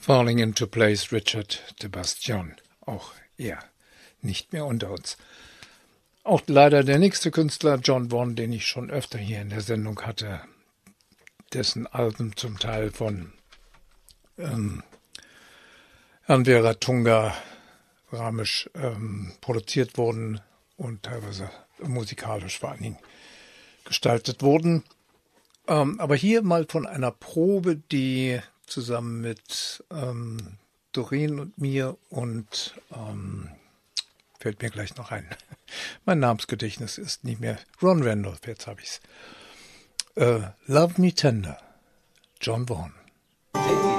Falling into Place, Richard de Bastion. Auch er nicht mehr unter uns. Auch leider der nächste Künstler, John Vaughan, den ich schon öfter hier in der Sendung hatte, dessen Alben zum Teil von Herrn Vera Tunga Ramesh produziert wurden und teilweise musikalisch vor allen Dingen gestaltet wurden. Aber hier mal von einer Probe, die zusammen mit Doreen und mir und fällt mir gleich noch ein. Mein Namensgedächtnis ist nicht mehr Ron Randolph, jetzt habe ich's. Love Me Tender, John Vaughan.